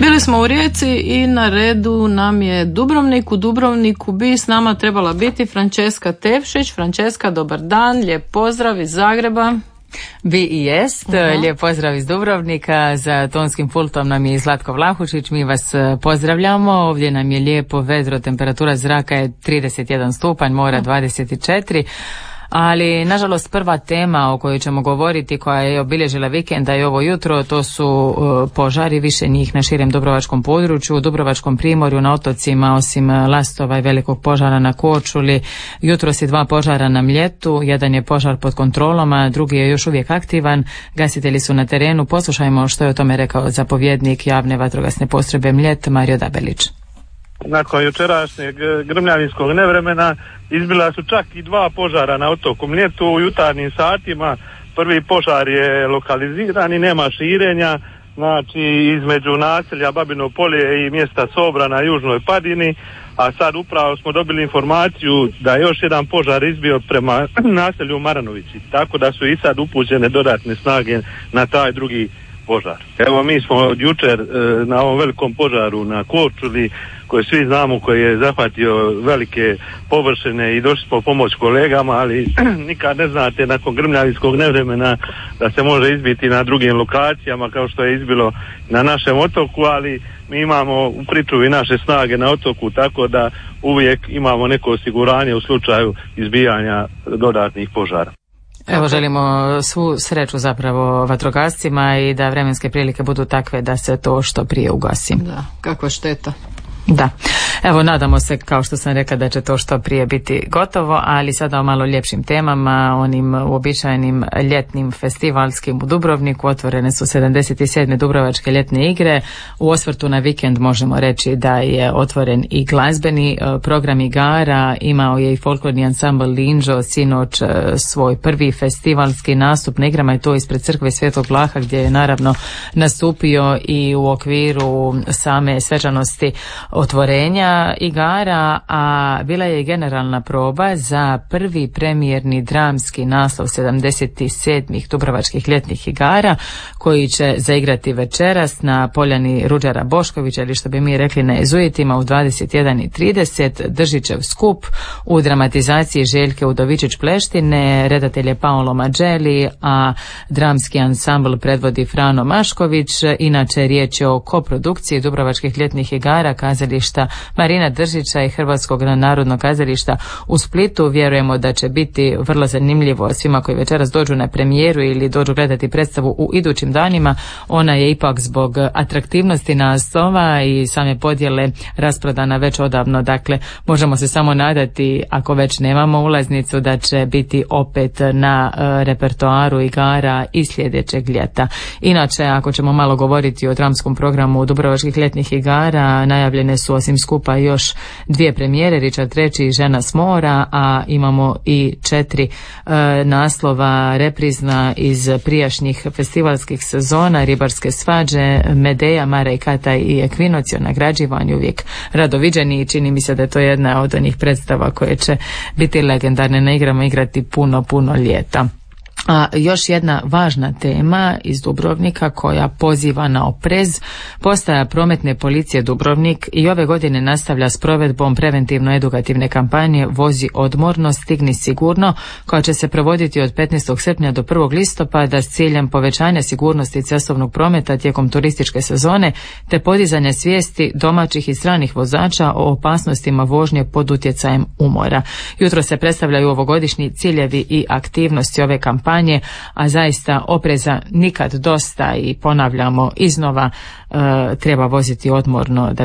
Bili smo u Rijeci i na redu nam je Dubrovnik. U Dubrovniku bi s nama trebala biti Franceska Tevšić. Franceska, dobar dan, lijep pozdrav iz Zagreba. Bi i jest, lijep pozdrav iz Dubrovnika, za tonskim pultom nam je Zlatko Vlahušić, mi vas pozdravljamo, ovdje nam je lijepo vedro, temperatura zraka je 31 stupanj, mora 24, ali nažalost prva tema o kojoj ćemo govoriti, koja je obilježila vikenda i ovo jutro, to su požari, više njih na širem dubrovačkom području, u Dubrovačkom primorju, na otocima, osim Lastova i velikog požara na Korčuli. Jutros je 2 požara na Mljetu, jedan je požar pod kontrolom, a drugi je još uvijek aktivan, gasitelji su na terenu. Poslušajmo što je o tome rekao zapovjednik javne vatrogasne postrojbe Mljet, Mario Dabelić. Nakon jučerašnjeg grmljavinskog nevremena izbila su čak i 2 požara na otoku Mljetu u jutarnjim satima. Prvi požar je lokaliziran i nema širenja, znači između naselja Babino Polje i mjesta Sobra na južnoj padini, a sad upravo smo dobili informaciju da je još jedan požar izbio prema naselju Maranovići, tako da su i sad upućene dodatne snage na taj drugi požar. Evo, mi smo jučer na ovom velikom požaru na Korčuli, koji svi znamo, koji je zahvatio velike površine, i došli smo pomoć kolegama, ali nikad ne znate nakon grmljavinskog nevremena da se može izbiti na drugim lokacijama kao što je izbilo na našem otoku, ali mi imamo u pričuvi naše snage na otoku, tako da uvijek imamo neko osiguranje u slučaju izbijanja dodatnih požara. Evo, želimo svu sreću zapravo vatrogascima i da vremenske prilike budu takve da se to što prije ugasi. Da, kakva šteta. Da, evo, nadamo se, kao što sam rekla, da će to što prije biti gotovo, ali sada o malo ljepšim temama, onim uobičajenim ljetnim festivalskim. U Dubrovniku otvorene su 77. Dubrovačke ljetne igre. U osvrtu na vikend možemo reći da je otvoren i glazbeni program igara, imao je i folklorni ansambl Linđo sinoć svoj prvi festivalski nastup na igrama, i to ispred crkve Svetog Vlaha, gdje je naravno nastupio i u okviru same svečanosti otvorenja igara, a bila je generalna proba za prvi premijerni dramski naslov 77. Dubrovačkih ljetnih igara, koji će zaigrati večeras na Poljani Ruđera Boškovića, ili što bi mi rekli na Jezuitima, u 21:30. Držićev skup u dramatizaciji Željke Udovičić-Pleštine, redatelj je Paolo Mađeli, a dramski ansambl predvodi Frano Mašković. Inače, riječ je o koprodukciji Dubrovačkih ljetnih igara, kazališta Marina Držića i Hrvatskog narodnog kazališta u Splitu. Vjerujemo da će biti vrlo zanimljivo svima koji večeras dođu na premijeru ili dođu gledati predstavu u idućim danima. Ona je ipak zbog atraktivnosti naslova i same podjele rasprodana već odavno, dakle možemo se samo nadati, ako već nemamo ulaznicu, da će biti opet na repertoaru igara i sljedećeg ljeta. Inače, ako ćemo malo govoriti o dramskom programu Dubrovačkih ljetnih igara, najavljene su osim skupa još 2 premijere, Richard III i Žena s mora, a imamo i 4 naslova reprizna iz prijašnjih festivalskih sezona: Ribarske svađe, Medeja, Mara i Kata i Ekvinocio, nagrađivani, uvijek radoviđeni, i čini mi se da je to jedna od onih predstava koje će biti legendarne, na igrama igrati puno ljeta. A još jedna važna tema iz Dubrovnika koja poziva na oprez. Postaja prometne policije Dubrovnik i ove godine nastavlja s provedbom preventivno-edukativne kampanje Vozi odmorno, stigni sigurno, koja će se provoditi od 15. srpnja do 1. listopada s ciljem povećanja sigurnosti cestovnog prometa tijekom turističke sezone te podizanja svijesti domaćih i stranih vozača o opasnostima vožnje pod utjecajem umora. Jutro se predstavljaju ovogodišnji ciljevi i aktivnosti ove kampanje, a zaista opreza nikad dosta, i ponavljamo iznova, treba voziti odmorno da